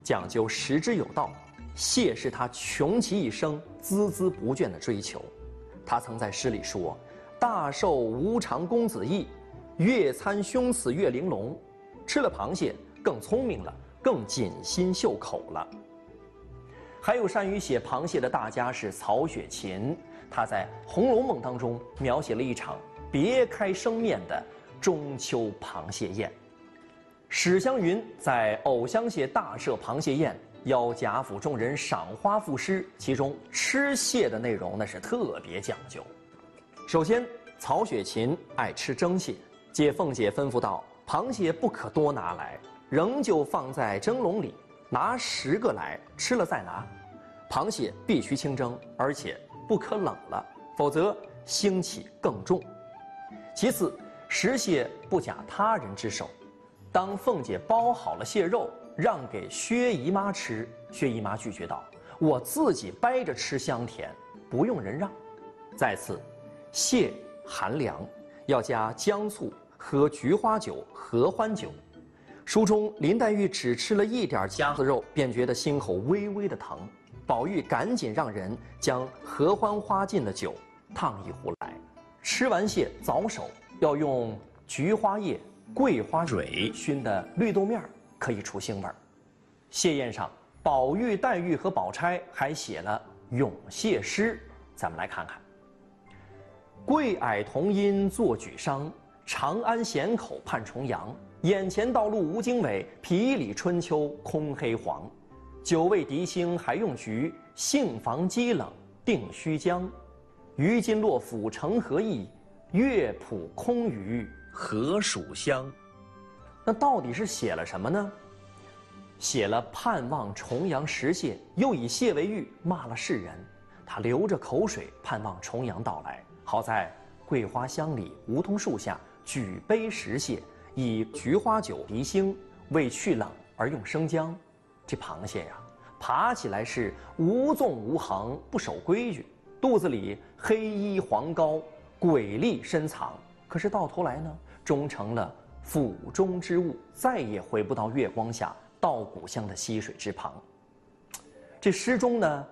讲究食之有道。蟹是他穷其一生孜孜不倦的追求。他曾在诗里说：“大寿无常公子意，月餐兄死月玲珑。”吃了螃蟹更聪明了，更锦心绣口了。还有善于写螃蟹的大家是曹雪芹，他在《红楼梦》当中描写了一场别开生面的中秋螃蟹宴。史湘云在《藕香榭大设螃蟹宴》邀贾府众人赏花赋诗，其中吃蟹的内容那是特别讲究。首先，曹雪芹爱吃蒸蟹，接凤姐吩咐道：“螃蟹不可多拿来，仍旧放在蒸笼里，拿10个来，吃了再拿。螃蟹必须清蒸，而且不可冷了，否则腥气更重。其次，食蟹不假他人之手。当凤姐包好了蟹肉，让给薛姨妈吃，薛姨妈拒绝道：“我自己掰着吃香甜，不用人让。”再次，蟹寒凉，要加姜醋，喝菊花酒、合欢酒。书中林黛玉只吃了一点夹子肉，便觉得心口微微的疼。宝玉赶紧让人将合欢花浸的酒烫一壶来。吃完蟹早手要用菊花叶、桂花蕊熏的绿豆面，可以除腥味儿。蟹宴上，宝玉、黛玉和宝钗还写了咏蟹诗，咱们来看看。桂霭同音作举觞，长安咸口盼重阳。眼前道路无经纬，皮里春秋空黑黄。久未敌星还用菊，杏房积冷定须将。于今洛府成何意？乐谱空余何属香？那到底是写了什么呢？写了盼望重阳食蟹，又以蟹为喻，骂了世人。他流着口水，盼望重阳到来。好在桂花香里，梧桐树下，举杯食蟹，以菊花酒涤腥，为去冷而用生姜。这螃蟹呀，爬起来是无纵无横，不守规矩，肚子里黑衣黄膏，诡力深藏。可是到头来呢，终成了腹中之物，再也回不到月光下稻谷香的溪水之旁。这诗中呢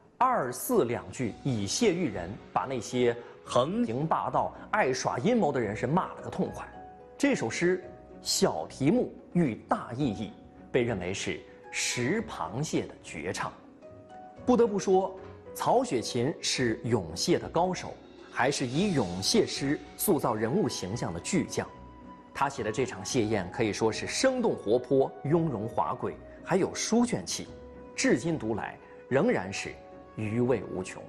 ，2、4两句以蟹喻人，把那些横行霸道、爱耍阴谋的人是骂了个痛快。这首诗小题目寓大意义，被认为是食螃蟹的绝唱。不得不说，曹雪芹是咏蟹的高手，还是以咏蟹诗塑造人物形象的巨匠。他写的这场蟹宴可以说是生动活泼、雍容华贵，还有书卷气，至今讀來仍然是餘味無窮。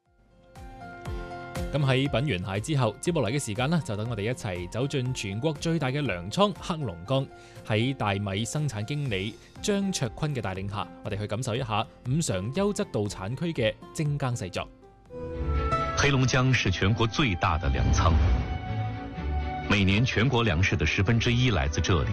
咁喺品完蟹之後，接落嚟嘅時間呢，就等我哋一齊走進全國最大嘅糧倉黑龍江，喺大米生產經理張卓坤嘅帶領下，我哋去感受一下五常優質稻產區嘅精耕細作。 黑龍江是全國最大的糧倉，每年全國糧食的1/10來自這裡。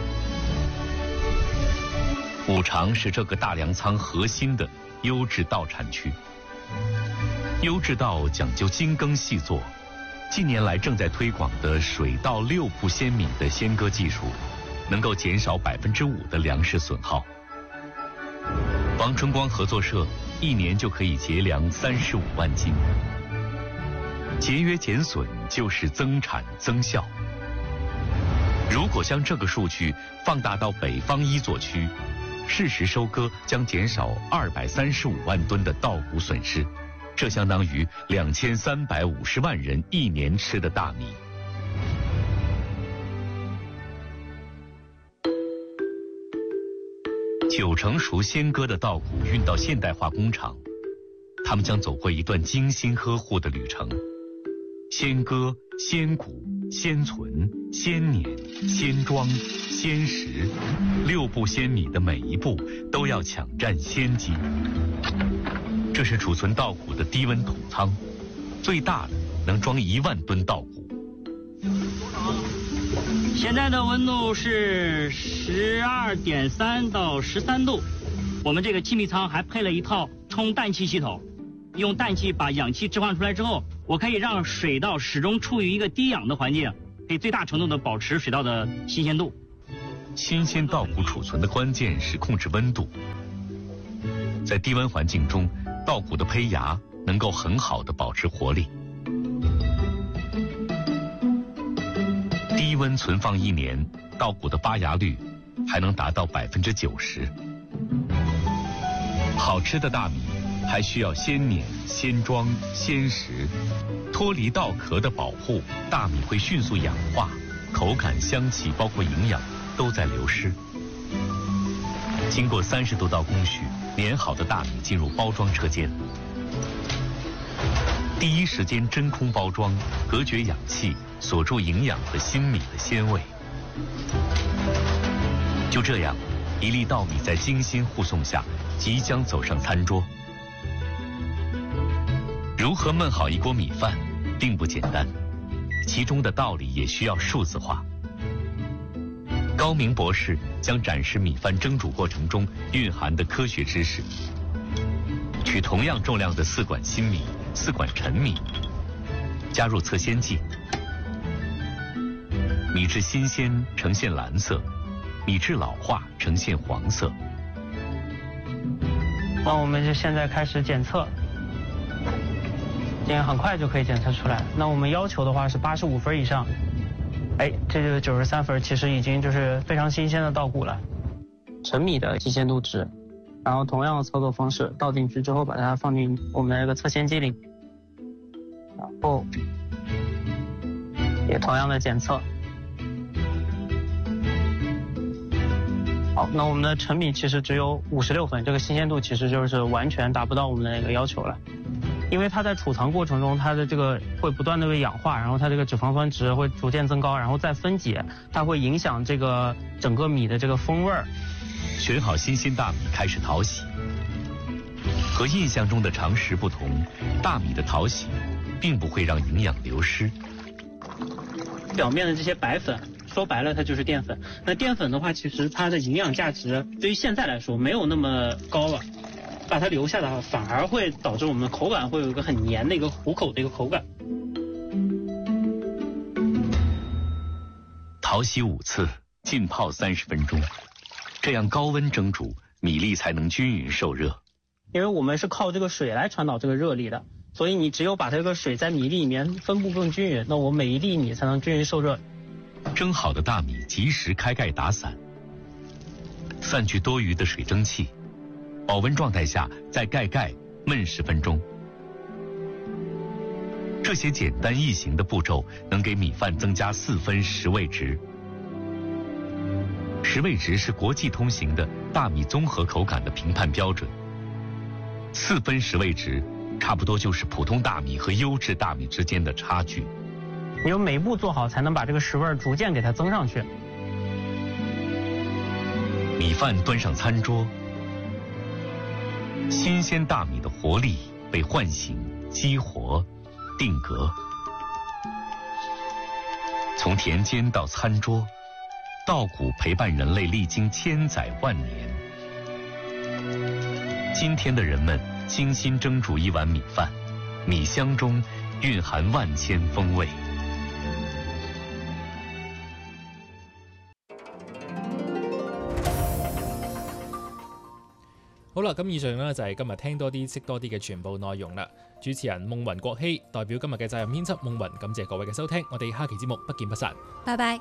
五常是這個大糧倉核心的優質稻產區。優質稻講究精耕細作，近年來正在推廣的水稻6步秈米的秈割技術，能夠減少5%的糧食損耗。王春光合作社一年就可以節糧35萬斤。節約減損就是增產增效。如果將這個數據放大到北方1作區，適時收割將減少235萬噸的稻谷損失。這相當於2350萬人一年吃的大米。9成熟秈割的稻谷運到現代化工廠，他們將走過一段精心呵護的旅程。秈割、秈谷、秈存、秈碾、秈裝、秈食，6步秈米的每一步都要搶佔先機。這是儲存稻谷的低溫桶倉，最大的能裝1萬噸稻谷。 現在的溫度是12.3到13度。我們這個氣密倉還配了一套充氮氣系統，用氮氣把氧氣置換出來之後，我可以讓水稻始終處於一個低氧的環境，可以最大程度的保持水稻的新鮮度。 新鲜稻谷储存的关键是控制温度。在低温环境中，稻谷的胚芽能够很好地保持活力。低温存放1年，稻谷的发芽率还能达到90%。好吃的大米还需要先碾、先装、先食，脱离稻壳的保护，大米会迅速氧化，口感、香气包括营养都在流失。经过30多道工序，碾好的大米进入包装车间，第一时间真空包装，隔绝氧气，锁住营养和新米的鲜味。就这样，一粒稻米在精心护送下，即将走上餐桌。如何焖好一锅米饭，并不简单，其中的道理也需要数字化。高明博士将展示米饭蒸煮过程中蕴含的科学知识。取同样重量的4管新米、4管陈米，加入测鲜剂，米质新鲜呈现蓝色，米质老化呈现黄色。 那我们就现在开始检测，这样很快就可以检测出来。那我们要求的话是85分以上。这就93分，其实已经就是非常新鲜的稻谷了。陈米的新鲜度值，然后同样的操作方式，倒进去之后把它放进我们的这个测鲜机里，然后也同样的检测。好，那我们的陈米其实只有56分，这个新鲜度其实就是完全达不到我们的那个要求了。因为它在储藏过程中，它的这个会不断的被氧化，然后它这个脂肪酸值会逐渐增高，然后再分解，它会影响这个整个米的这个风味儿。 选好新鲜大米开始淘洗。和印象中的常识不同，大米的淘洗并不会让营养流失。 表面的这些白粉，说白了它就是淀粉。那淀粉的话，其实它的营养价值对于现在来说没有那么高了。把它留下的话，反而会导致我们的口感会有一个很黏的一个糊口的一个口感。 淘洗5次，浸泡30分钟，这样高温蒸煮，米粒才能均匀受热。 因为我们是靠这个水来传导这个热力的，所以你只有把这个水在米粒里面分布更均匀，那我每一粒米才能均匀受热。 蒸好的大米及时开盖打散，散去多余的水蒸气。保温状态下再盖焖10分钟。这些简单易行的步骤能给米饭增加4分食味值。食味值是国际通行的大米综合口感的评判标准。4分食味值差不多就是普通大米和优质大米之间的差距。 你有每一步做好，才能把这个食味逐渐给它增上去。 米饭端上餐桌，新鲜大米的活力被唤醒、激活、定格。从田间到餐桌，稻谷陪伴人类历经千载万年。今天的人们精心蒸煮一碗米饭，米香中蕴含万千风味。 好啦，咁以上呢就係今日聽多啲識多啲嘅全部內容啦。主持人夢雲國希代表今日嘅責任編輯夢雲，感謝各位嘅收聽，我哋下期節目不見不散。 拜拜。